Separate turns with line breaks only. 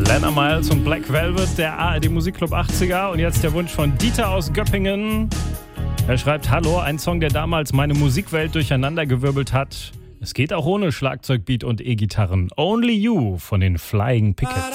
Lana Miles und Black Velvet, der ARD Musikclub 80er. Und jetzt der Wunsch von Dieter aus Göppingen. Er schreibt: Hallo, ein Song, der damals meine Musikwelt durcheinandergewirbelt hat. Es geht auch ohne Schlagzeugbeat und E-Gitarren. Only You von den Flying Pickets.